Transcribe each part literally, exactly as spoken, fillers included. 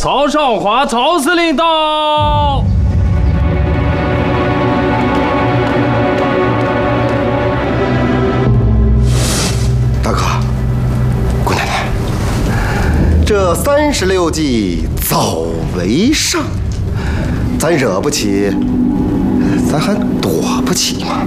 曹少华，曹司令到。 大哥，姑奶奶，这三十六计，早为上，咱惹不起，咱还躲不起吗？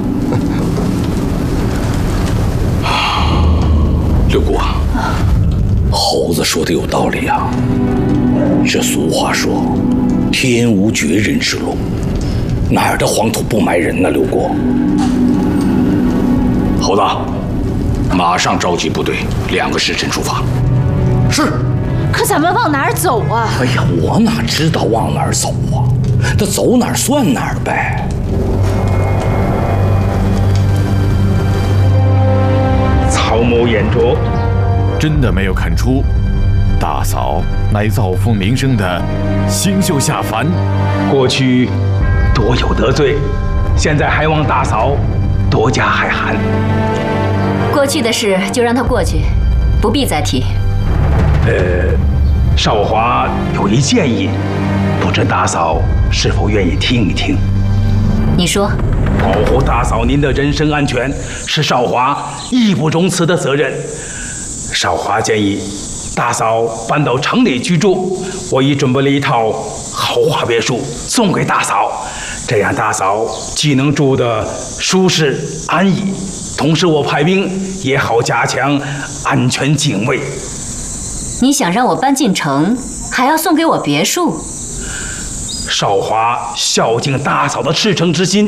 六姑啊，猴子说的有道理啊。这俗话说，天无绝人之路，哪儿的黄土不埋人呢？六姑，猴子，马上召集部队，两个时辰出发。 是。 可咱们往哪儿走啊？ 哎呀，我哪知道往哪儿走啊？这走哪儿算哪儿呗。 曹某眼拙， 真的没有看出，大嫂乃造风名声的星宿下凡。 过去多有得罪，现在还望大嫂多加海涵。 过去的事就让它过去，不必再提。 呃，少华有一建议，不知大嫂是否愿意听一听？ 你说。 保护大嫂您的人身安全是少华义不容辞的责任。少华建议大嫂搬到城里居住，我已准备了一套豪华别墅送给大嫂，这样大嫂既能住得舒适安逸，同时我派兵也好加强安全警卫。 你想让我搬进城，还要送给我别墅？ 少华孝敬大嫂的赤诚之心，